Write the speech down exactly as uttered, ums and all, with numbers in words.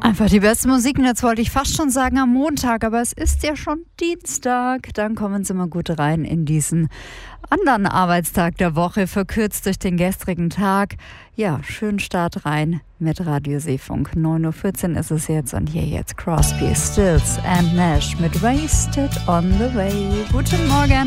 Einfach die beste Musik. Und jetzt wollte ich fast schon sagen am Montag, aber es ist ja schon Dienstag. Dann kommen Sie mal gut rein in diesen anderen Arbeitstag der Woche, verkürzt durch den gestrigen Tag. Ja, schönen Start rein mit Radio Seefunk. neun Uhr vierzehn ist es jetzt und hier jetzt Crosby, Stills and Nash mit Wasted on the Way. Guten Morgen.